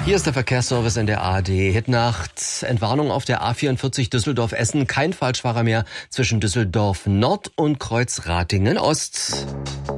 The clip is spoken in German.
Hier ist der Verkehrsservice in der ARD. Hitnacht, Entwarnung auf der A44 Düsseldorf-Essen. Kein Falschfahrer mehr zwischen Düsseldorf Nord und Kreuzratingen Ost.